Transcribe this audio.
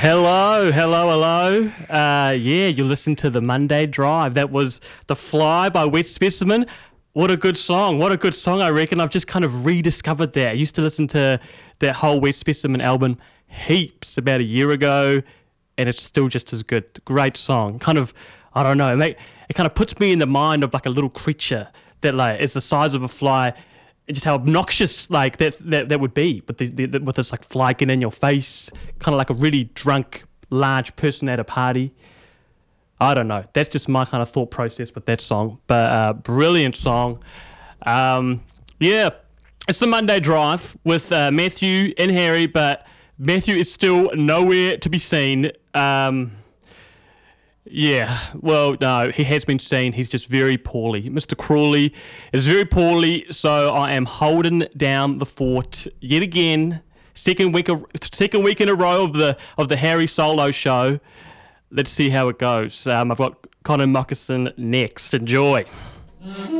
Hello, hello, hello. Yeah, you listened to the Monday Drive. That was The Fly by Wet Specimen. What a good song. What a good song, I reckon. I've just kind of rediscovered that. I used to listen to that whole Wet Specimen album heaps about a year ago, and it's still just as good. Great song. Kind of, I don't know, it kind of puts me in the mind of like a little creature that like is the size of a fly, and just how obnoxious like that would be, but with this like fly getting in your face, kind of like a really drunk large person at a party. I don't know. That's just my kind of thought process with that song, but brilliant song. Yeah, it's the Monday Drive with Matthew and Harry, but Matthew is still nowhere to be seen. Yeah, well, no, he has been seen. He's just very poorly. Mr. Crawley is very poorly, so I am holding down the fort yet again. Second week in a row of the Harry solo show. Let's see how it goes. I've got Connor Moccasin next. Enjoy.